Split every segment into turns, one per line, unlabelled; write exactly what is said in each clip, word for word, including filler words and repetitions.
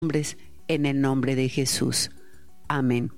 hombres, en el nombre de Jesús. Amén.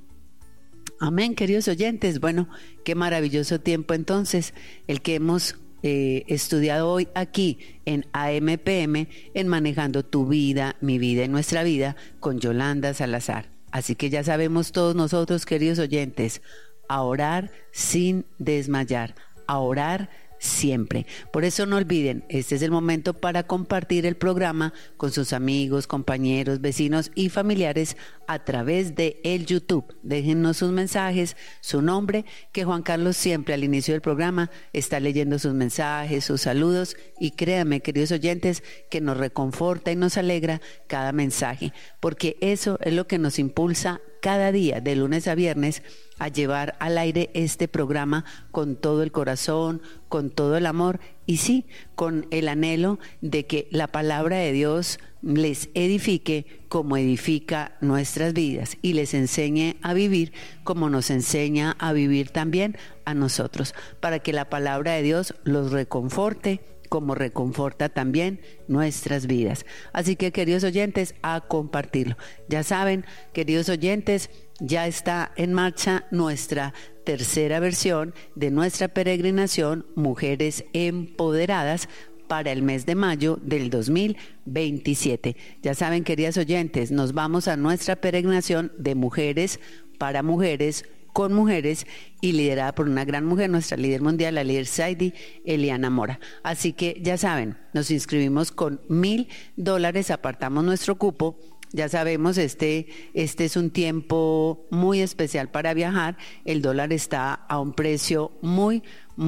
Amén, queridos oyentes. Bueno, qué maravilloso tiempo entonces el que hemos eh, estudiado hoy aquí en A M P M, en Manejando tu Vida, Mi Vida y Nuestra Vida, con Yolanda Salazar. Así que ya sabemos todos nosotros, queridos oyentes, a orar sin desmayar, a orar siempre. Por eso no olviden, este es el momento para compartir el programa con sus amigos, compañeros, vecinos y familiares a través de el YouTube. Déjennos sus mensajes, su nombre, que Juan Carlos siempre al inicio del programa está leyendo sus mensajes, sus saludos, y créanme, queridos oyentes, que nos reconforta y nos alegra cada mensaje, porque eso es lo que nos impulsa cada día, de lunes a viernes, a llevar al aire este programa con todo el corazón, con todo el amor y sí, con el anhelo de que la palabra de Dios les edifique como edifica nuestras vidas y les enseñe a vivir como nos enseña a vivir también a nosotros, para que la palabra de Dios los reconforte como reconforta también nuestras vidas. Así que, queridos oyentes, a compartirlo. Ya saben, queridos oyentes, ya está en marcha nuestra tercera versión de nuestra peregrinación Mujeres Empoderadas para el mes de mayo del dos mil veintisiete. Ya saben, queridas oyentes, nos vamos a nuestra peregrinación de mujeres para mujeres, con mujeres, y liderada por una gran mujer, nuestra líder mundial, la líder Saidi, Eliana Mora. Así que ya saben, nos inscribimos con mil dólares, apartamos nuestro cupo. Ya sabemos, este, este es un tiempo muy especial para viajar. El dólar está a un precio muy,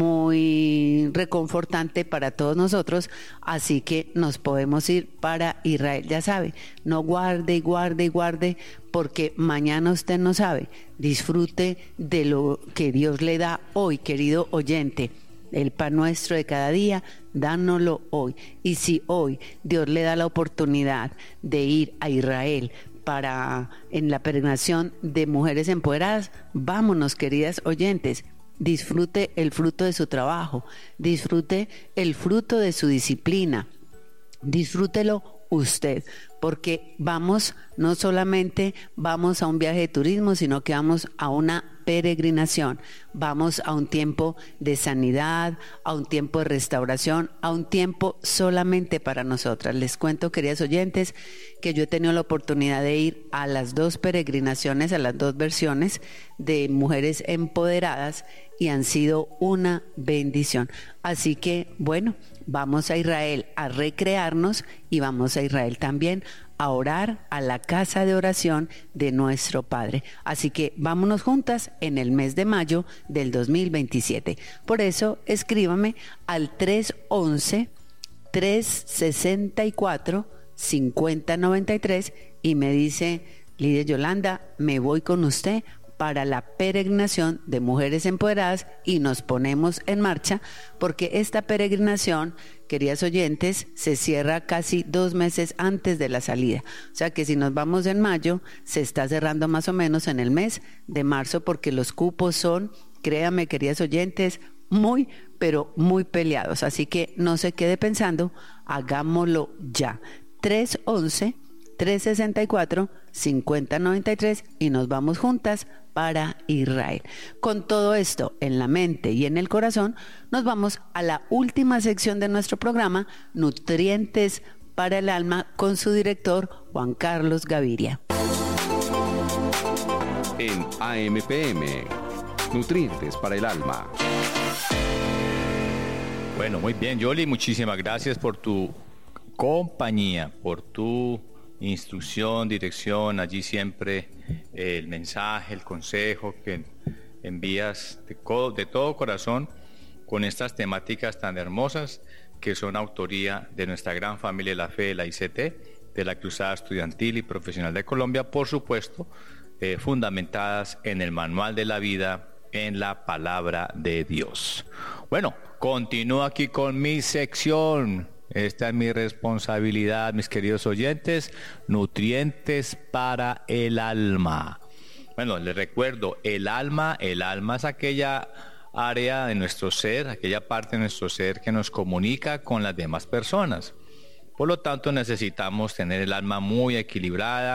muy reconfortante para todos nosotros, así que nos podemos ir para Israel. Ya sabe, no guarde y guarde y guarde, porque mañana usted no sabe. Disfrute de lo que Dios le da hoy, querido oyente. El pan nuestro de cada día, dánoslo hoy. Y si hoy Dios le da la oportunidad de ir a Israel para en la peregrinación de Mujeres Empoderadas, vámonos, queridas oyentes. Disfrute el fruto de su trabajo, disfrute el fruto de su disciplina, disfrútelo usted, porque vamos, no solamente vamos a un viaje de turismo, sino que vamos a una peregrinación, vamos a un tiempo de sanidad, a un tiempo de restauración, a un tiempo solamente para nosotras. Les cuento, queridas oyentes, que yo he tenido la oportunidad de ir a las dos peregrinaciones, a las dos versiones de Mujeres Empoderadas, y han sido una bendición. Así que, bueno, vamos a Israel a recrearnos y vamos a Israel también a orar a la casa de oración de nuestro Padre. Así que vámonos juntas en el mes de mayo del dos mil veintisiete. Por eso, escríbame al tres once, tres sesenta y cuatro, cincuenta noventa y tres y me dice: Lidia Yolanda, me voy con usted para la peregrinación de Mujeres Empoderadas, y nos ponemos en marcha, porque esta peregrinación, queridas oyentes, se cierra casi dos meses antes de la salida. O sea que si nos vamos en mayo, se está cerrando más o menos en el mes de marzo, porque los cupos son, créanme, queridas oyentes, muy, pero muy peleados. Así que no se quede pensando, hagámoslo ya. tres once, tres sesenta y cuatro, cincuenta noventa y tres y nos vamos juntas para Israel. Con todo esto en la mente y en el corazón, nos vamos a la última sección de nuestro programa, Nutrientes para el Alma, con su director Juan Carlos Gaviria.
En A M P M, Nutrientes para el Alma.
Bueno, muy bien, Yoli, muchísimas gracias por tu compañía, por tu instrucción, dirección, allí siempre eh, el mensaje, el consejo que envías de, co- de todo corazón con estas temáticas tan hermosas que son autoría de nuestra gran familia de la fe, de la I C T, de la Cruzada Estudiantil y Profesional de Colombia, por supuesto, eh, fundamentadas en el manual de la vida, en la palabra de Dios. Bueno, continúo aquí con mi sección. Esta es mi responsabilidad, mis queridos oyentes, nutrientes para el alma. Bueno, les recuerdo, el alma, el alma es aquella área de nuestro ser, aquella parte de nuestro ser que nos comunica con las demás personas. Por lo tanto, necesitamos tener el alma muy equilibrada